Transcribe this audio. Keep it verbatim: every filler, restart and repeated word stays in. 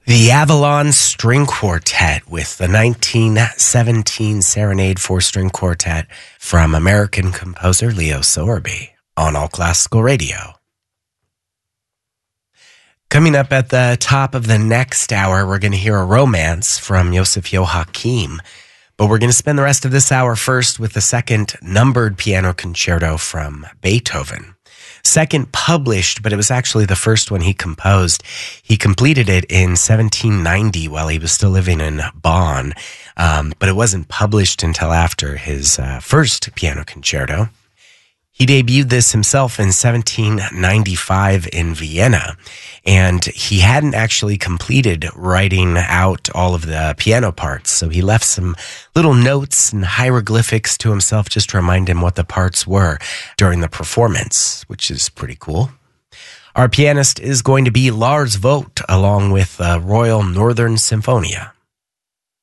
The Avalon String Quartet with the nineteen seventeen Serenade for String Quartet from American composer Leo Sowerby on All Classical Radio. Coming up at the top of the next hour, we're going to hear a romance from Yosef Yohakim, but we're going to spend the rest of this hour first with the second numbered piano concerto from Beethoven. Second published, but it was actually the first one he composed. He completed it in seventeen ninety while he was still living in Bonn, um, but it wasn't published until after his uh, first piano concerto. He debuted this himself in seventeen ninety-five in Vienna, and he hadn't actually completed writing out all of the piano parts, so he left some little notes and hieroglyphics to himself just to remind him what the parts were during the performance, which is pretty cool. Our pianist is going to be Lars Vogt, along with uh, Royal Northern Symphonia.